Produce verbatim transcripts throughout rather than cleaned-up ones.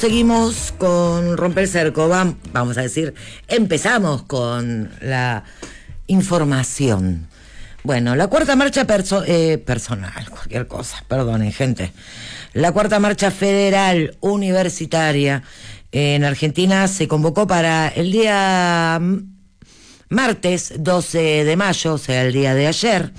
Seguimos con Romper el Cerco, vamos a decir, empezamos con la información. Bueno, la cuarta marcha perso eh, personal, cualquier cosa, perdonen gente. La cuarta marcha federal universitaria eh, en Argentina se convocó para el día martes doce de mayo, o sea, el día de ayer.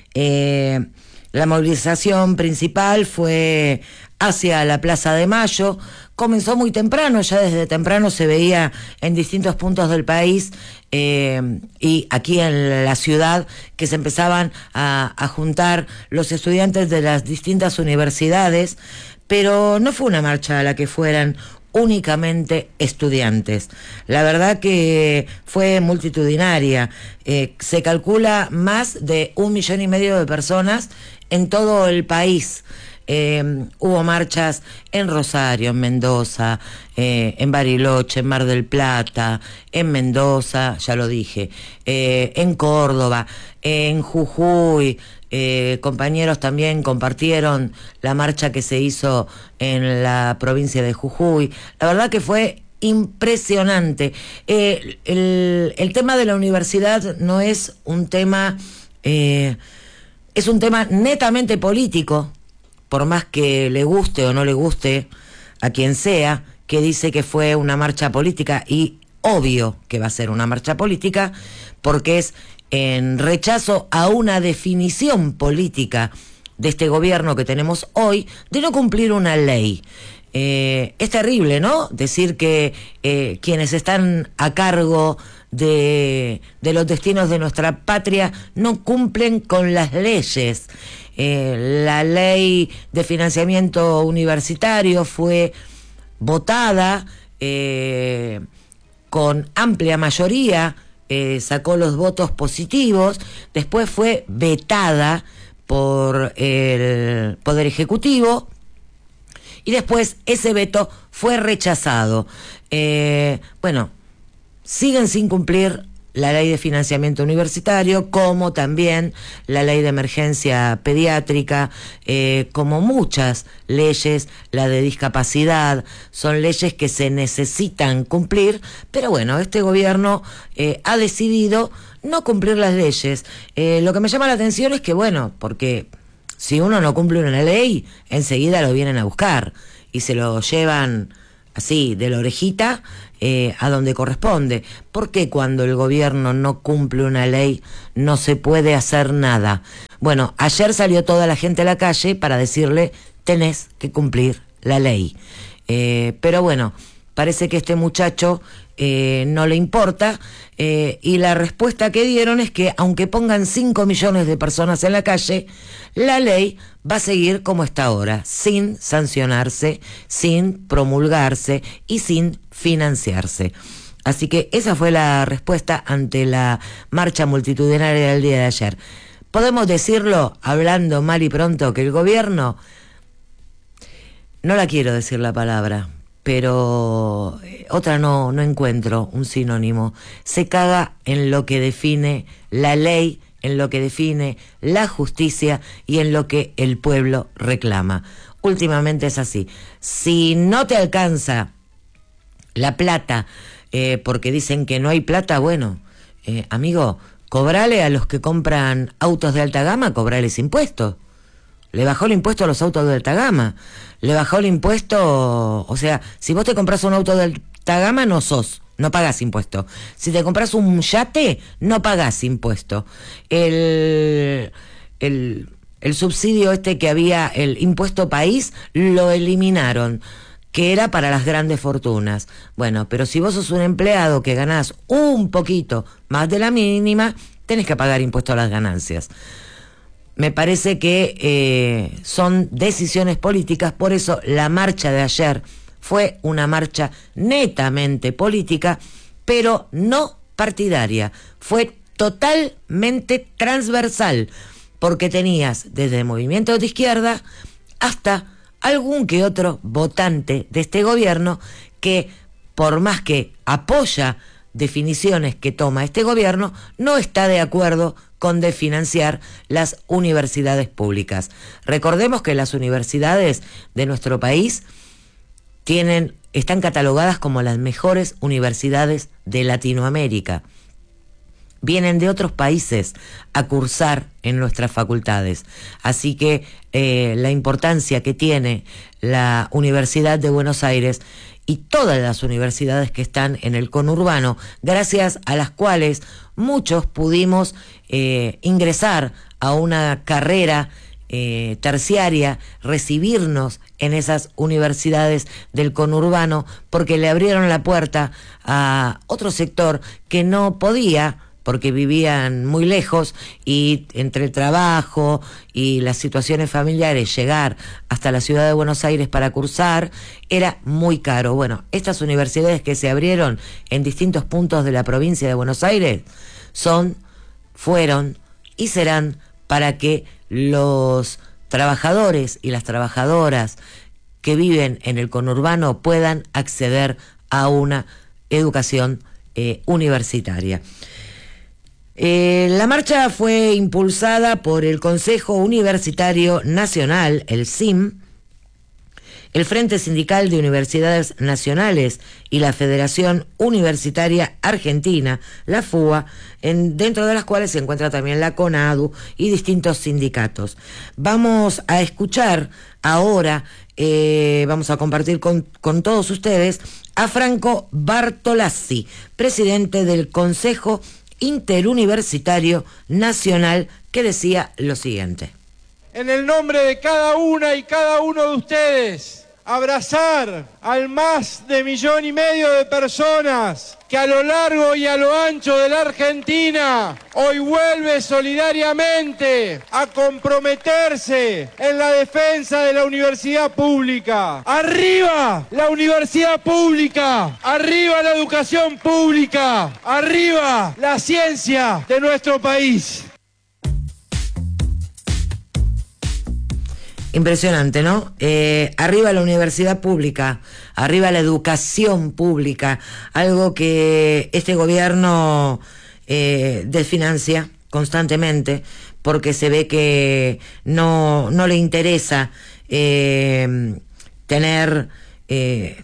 Eh, la movilización principal fue hacia la Plaza de Mayo. Comenzó muy temprano, ya desde temprano se veía en distintos puntos del país eh, y aquí en la ciudad que se empezaban a, a juntar los estudiantes de las distintas universidades, pero no fue una marcha a la que fueran únicamente estudiantes. La verdad que fue multitudinaria. Eh, se calcula más de un millón y medio de personas en todo el país. Eh, hubo marchas en Rosario, en Mendoza, eh, en Bariloche, en Mar del Plata, en Mendoza, ya lo dije, eh, en Córdoba, en Jujuy. Eh, compañeros también compartieron la marcha que se hizo en la provincia de Jujuy. La verdad que fue impresionante. Eh, el, el tema de la universidad no es un tema, eh, es un tema netamente político. Por más que le guste o no le guste a quien sea, que dice que fue una marcha política, y obvio que va a ser una marcha política, porque es en rechazo a una definición política de este gobierno que tenemos hoy, de no cumplir una ley. Eh, es terrible, ¿no? Decir que eh, quienes están a cargo de, de los destinos de nuestra patria no cumplen con las leyes. Eh, la ley de financiamiento universitario fue votada eh, con amplia mayoría, eh, sacó los votos positivos, después fue vetada por el Poder Ejecutivo y después ese veto fue rechazado. Eh, bueno, siguen sin cumplir la ley de financiamiento universitario, como también la ley de emergencia pediátrica, eh, como muchas leyes, la de discapacidad, son leyes que se necesitan cumplir, pero bueno, este gobierno eh, ha decidido no cumplir las leyes. Eh, lo que me llama la atención es que, bueno, porque si uno no cumple una ley, enseguida lo vienen a buscar y se lo llevan así, de la orejita, eh, a donde corresponde. ¿Por qué cuando el gobierno no cumple una ley no se puede hacer nada? Bueno, ayer salió toda la gente a la calle para decirle, tenés que cumplir la ley. Eh, pero bueno, parece que a este muchacho eh, no le importa, eh, y la respuesta que dieron es que aunque pongan cinco millones de personas en la calle, la ley va a seguir como está ahora, sin sancionarse, sin promulgarse y sin financiarse. Así que esa fue la respuesta ante la marcha multitudinaria del día de ayer. Podemos decirlo, hablando mal y pronto, que el gobierno, no la quiero decir la palabra, pero otra no, no encuentro un sinónimo, se caga en lo que define la ley, en lo que define la justicia y en lo que el pueblo reclama. Últimamente es así. Si no te alcanza la plata, eh, porque dicen que no hay plata, bueno, eh, amigo, cobrale a los que compran autos de alta gama, cobrales impuestos. Le bajó el impuesto a los autos de alta gama. Le bajó el impuesto, o sea, si vos te compras un auto de alta gama no sos, no pagás impuesto. Si te compras un yate, no pagás impuesto. El, el, el subsidio este que había, el impuesto país, lo eliminaron, que era para las grandes fortunas. Bueno, pero si vos sos un empleado que ganás un poquito más de la mínima, tenés que pagar impuesto a las ganancias. Me parece que eh, son decisiones políticas, por eso la marcha de ayer fue una marcha netamente política, pero no partidaria. Fue totalmente transversal, porque tenías desde movimientos de izquierda hasta algún que otro votante de este gobierno que, por más que apoya definiciones que toma este gobierno, no está de acuerdo con desfinanciar las universidades públicas. Recordemos que las universidades de nuestro país tienen, están catalogadas como las mejores universidades de Latinoamérica. Vienen de otros países a cursar en nuestras facultades. Así que eh, la importancia que tiene la Universidad de Buenos Aires y todas las universidades que están en el conurbano, gracias a las cuales muchos pudimos eh, ingresar a una carrera eh, terciaria, recibirnos en esas universidades del conurbano, porque le abrieron la puerta a otro sector que no podía, porque vivían muy lejos y entre el trabajo y las situaciones familiares, llegar hasta la ciudad de Buenos Aires para cursar era muy caro. Bueno, estas universidades que se abrieron en distintos puntos de la provincia de Buenos Aires son, fueron y serán para que los trabajadores y las trabajadoras que viven en el conurbano puedan acceder a una educación eh, universitaria. Eh, la marcha fue impulsada por el Consejo Universitario Nacional, el C I M, el Frente Sindical de Universidades Nacionales y la Federación Universitaria Argentina, la FUA, en, dentro de las cuales se encuentra también la CONADU y distintos sindicatos. Vamos a escuchar ahora, eh, vamos a compartir con, con todos ustedes a Franco Bartolazzi, presidente del Consejo Interuniversitario Nacional, que decía lo siguiente: en el nombre de cada una y cada uno de ustedes, abrazar al más de millón y medio de personas que a lo largo y a lo ancho de la Argentina hoy vuelve solidariamente a comprometerse en la defensa de la universidad pública. ¡Arriba la universidad pública! ¡Arriba la educación pública! ¡Arriba la ciencia de nuestro país! Impresionante, ¿no? Eh, arriba la universidad pública, arriba la educación pública, algo que este gobierno eh, desfinancia constantemente, porque se ve que no, no le interesa eh, tener eh,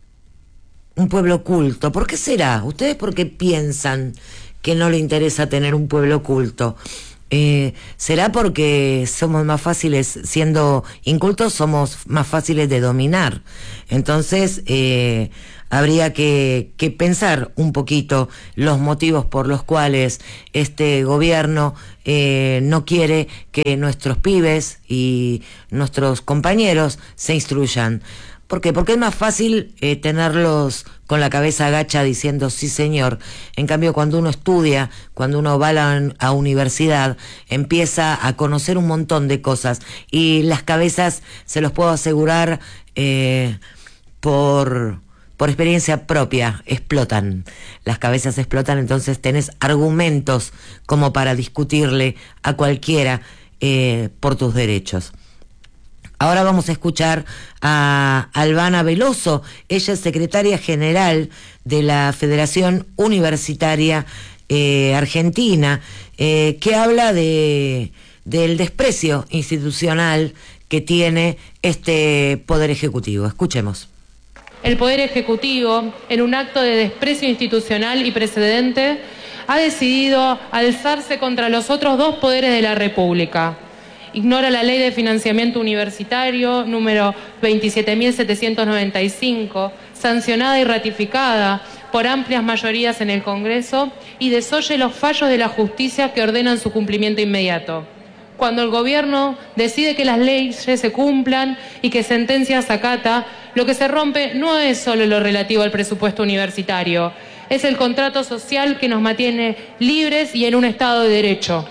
un pueblo culto. ¿Por qué será? ¿Ustedes por qué piensan que no le interesa tener un pueblo culto? Eh, ¿Será porque somos más fáciles, siendo incultos, somos más fáciles de dominar? Entonces, eh, habría que, que pensar un poquito los motivos por los cuales este gobierno eh, no quiere que nuestros pibes y nuestros compañeros se instruyan. ¿Por qué? Porque es más fácil eh, tenerlos con la cabeza agacha diciendo sí señor. En cambio, cuando uno estudia, cuando uno va a la a universidad, empieza a conocer un montón de cosas y las cabezas, se los puedo asegurar, eh, por, por experiencia propia, explotan. Las cabezas explotan, entonces tenés argumentos como para discutirle a cualquiera eh, por tus derechos. Ahora vamos a escuchar a Albana Veloso. Ella es secretaria general de la Federación Universitaria eh, Argentina, eh, que habla de, del desprecio institucional que tiene este Poder Ejecutivo. Escuchemos. El Poder Ejecutivo, en un acto de desprecio institucional y precedente, ha decidido alzarse contra los otros dos poderes de la República. Ignora la Ley de Financiamiento Universitario número veintisiete mil setecientos noventa y cinco, sancionada y ratificada por amplias mayorías en el Congreso, y desoye los fallos de la justicia que ordenan su cumplimiento inmediato. Cuando el gobierno decide que las leyes se cumplan y que sentencias acata, lo que se rompe no es solo lo relativo al presupuesto universitario, es el contrato social que nos mantiene libres y en un Estado de Derecho.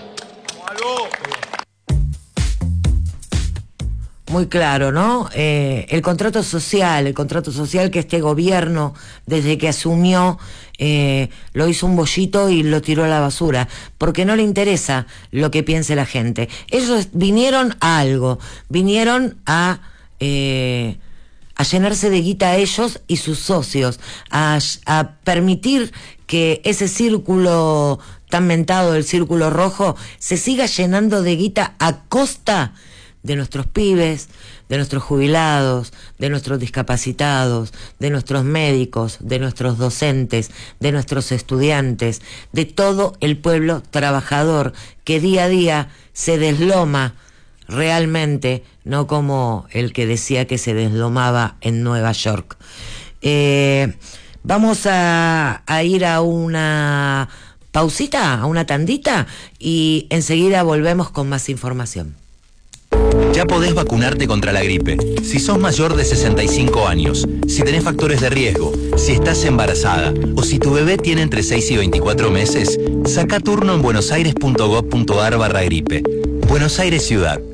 Muy claro, ¿no? Eh, el contrato social, el contrato social que este gobierno, desde que asumió, eh, lo hizo un bollito y lo tiró a la basura, porque no le interesa lo que piense la gente. Ellos vinieron a algo, vinieron a, eh, a llenarse de guita a ellos y sus socios, a, a permitir que ese círculo tan mentado, el círculo rojo, se siga llenando de guita a costa de nuestros pibes, de nuestros jubilados, de nuestros discapacitados, de nuestros médicos, de nuestros docentes, de nuestros estudiantes, de todo el pueblo trabajador que día a día se desloma realmente, no como el que decía que se deslomaba en Nueva York. Eh, vamos a, a ir a una pausita, a una tandita, y enseguida volvemos con más información. Ya podés vacunarte contra la gripe. Si sos mayor de sesenta y cinco años, si tenés factores de riesgo, si estás embarazada o si tu bebé tiene entre seis y veinticuatro meses, saca turno en buenosaires punto gov punto ar barra gripe. Buenos Aires Ciudad.